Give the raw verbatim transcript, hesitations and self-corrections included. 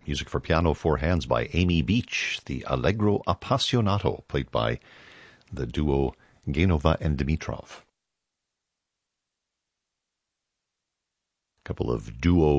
Music for piano, four hands by Amy Beach, the Allegro Appassionato, played by the duo Genova and Dimitrov. A couple of duo